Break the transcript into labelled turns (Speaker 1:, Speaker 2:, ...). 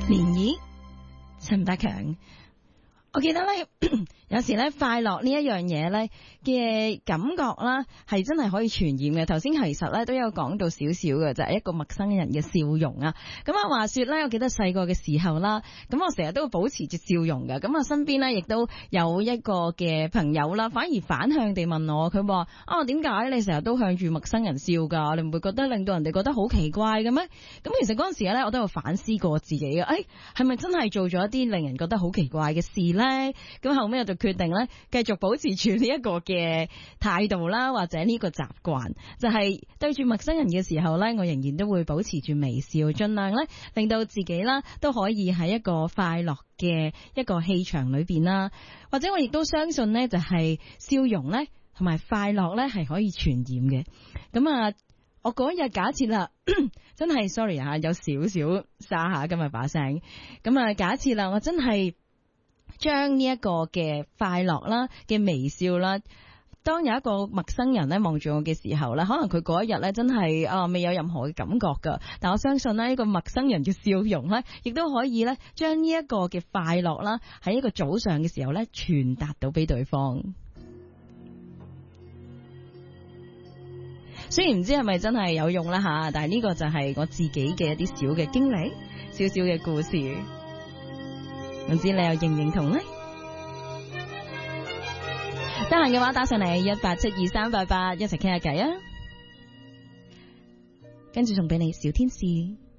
Speaker 1: 漣漪，陳百強。我記得咧，有時咧快樂呢一樣嘢咧嘅感覺啦，係真係可以傳染嘅。頭先其實咧都有講到少少嘅，就係一個陌生人嘅笑容啊。咁啊，話說咧，我記得細個嘅時候啦，咁我成日都會保持住笑容嘅。咁啊，身邊咧亦都有一個嘅朋友啦，反而反向地問我，佢話啊，點解你成日都向住陌生人笑㗎？你唔會覺得令到人哋覺得好奇怪嘅咩？咁其實嗰陣時咧，我都有反思過自己嘅，係咪真係做咗一啲令人覺得好奇怪嘅事咧？咁後尾我就決定咧，繼續保持住呢一個嘅態度啦，或者呢個習慣，就係對住陌生人嘅時候咧，我仍然都會保持住微笑，盡量咧令到自己啦都可以喺一個快樂嘅一個氣場裏邊啦。或者我亦都相信咧，就係笑容咧同埋快樂咧係可以傳染嘅。咁啊，我嗰日假設啦，真係 sorry 啊，有少少沙下今日把聲。咁啊，假設啦，我真係將呢一個嘅快樂啦嘅微笑啦，當有一個陌生人咧望住我嘅時候咧，可能佢嗰一日咧真係未有任何嘅感覺噶，但我相信呢一個陌生人嘅笑容咧，亦都可以咧將呢一個嘅快樂啦喺一個早上嘅時候咧傳達到俾對方。雖然唔知係咪真係有用啦吓，但係呢個就係我自己嘅一啲小嘅經歷，少少嘅故事。唔知你又認唔認同呢？得閒嘅話打上嚟1872388一齊傾下偈啊！跟住仲俾你小天使。